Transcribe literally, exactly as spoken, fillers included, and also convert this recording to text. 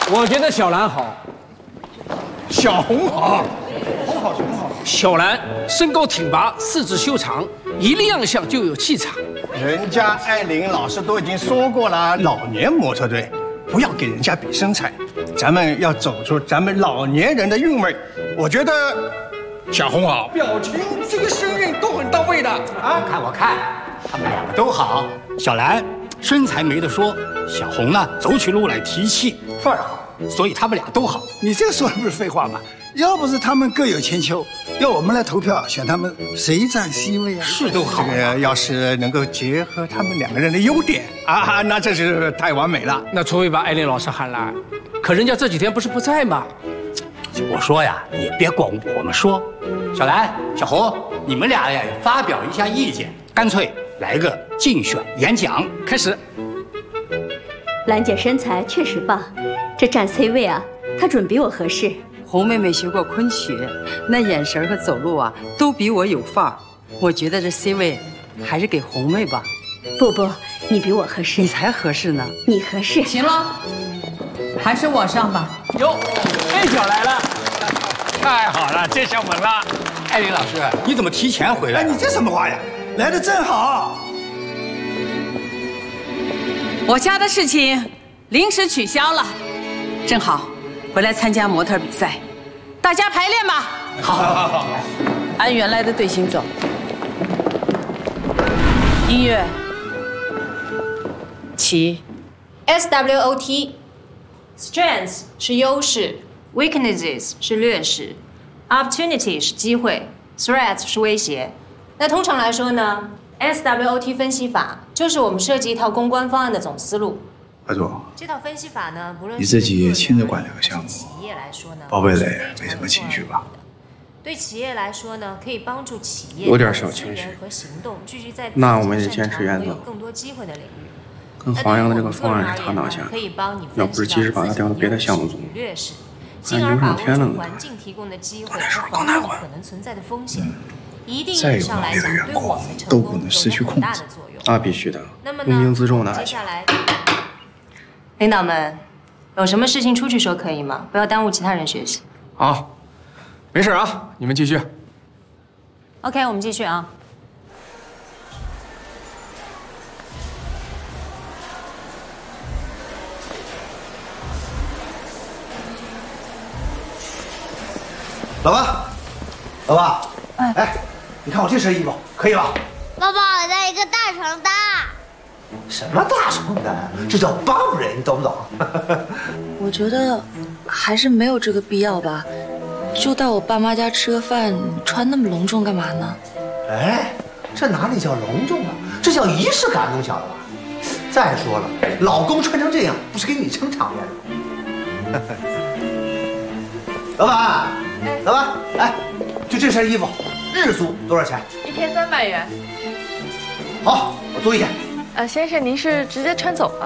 我觉得小兰好， 小红好，红好熊好。 小兰身高挺拔，四肢修长，一亮相就有气场。 人家艾琳老师都已经说过了，老年模特队不要给人家比身材，咱们要走出咱们老年人的韵味。我觉得小红好，表情这个声韵都很到位的啊！ 看我看，他们两个都好。小兰身材没得说，小红呢走起路来提气，范儿好，所以他们俩都好。 你这说的不是废话吗？要不是他们各有千秋，要我们来投票选他们，谁占 C 位啊？ 是都好。 这个要是能够结合他们两个人的优点啊，那真是太完美了。 那除非把艾琳老师喊来，可人家这几天不是不在吗？ 我说呀，也别光我们说，小兰、小红，你们俩呀发表一下意见，干脆来个竞选演讲，开始。 兰姐身材确实棒，这占 C 位啊，她准比我合适。 红妹妹学过昆曲，那眼神和走路啊都比我有范儿。我觉得这 C 位还是给红妹吧。 不不，你比我合适。 你才合适呢。 你合适。 行了，还是我上吧。 哟，贝小来了， 太好了，这上门了。艾琳老师，你怎么提前回来？ 哎，你这什么话呀？来的正好。 我家的事情临时取消了，正好回来参加模特比赛，大家排练吧。 好，好，好，好， 按原来的队形走。音乐，起。 S W O T。Strengths 是优势 ，Weaknesses 是劣势 ，Opportunity 是机会 ，Threats 是威胁。那通常来说呢 ，S W O T 分析法就是我们设计一套公关方案的总思路。 白总， 这套分析法呢，不论你自己亲自管这个项目， 企业来说呢， 包贝蕾没什么情绪吧？ 对企业来说呢，可以帮助企业有点小情绪和行动聚集在那我们也坚持原则， 更多机会的领域。 跟黄洋的这个方案是他拿下的，要不是及时把他调到别的项目组，还影响天了呢。 我那时候更难管。再有能力的员工都不能失去控制。 那必须的，用兵自重拿下。 领导们，有什么事情出去说可以吗？不要耽误其他人学习。 好，没事啊，你们继续。 OK， 我们继续啊。 老爸，老爸，哎，哎，你看我这身衣服可以吧？ 爸爸，我在一个大床单。 什么大床单？这叫帮人，你懂不懂？ 我觉得还是没有这个必要吧。就到我爸妈家吃个饭，穿那么隆重干嘛呢？ 哎，这哪里叫隆重啊？这叫仪式感，懂晓得吧？再说了，老公穿成这样，不是给你撑场面的。老板。 老板，哎，就这身衣服，日租多少钱？ 一天三百元。 好，我租一天。 呃，先生，您是直接穿走吗？